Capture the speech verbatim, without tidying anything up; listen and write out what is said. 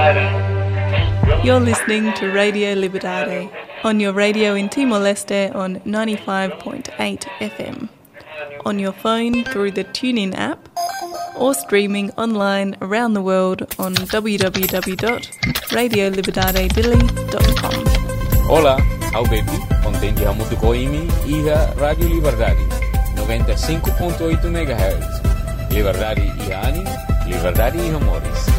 You're listening to Radio Libertad on your radio in Timor-Leste on ninety-five point eight F M, on your phone through the TuneIn app, or streaming online around the world on w w w dot radio libertad dili dot com. Hola, au baby, contenti hamutu koimi iha Radio Liberdade, noventa e cinco ponto oito megahertz. Liberdade iha ani, Liberdade iha Morris.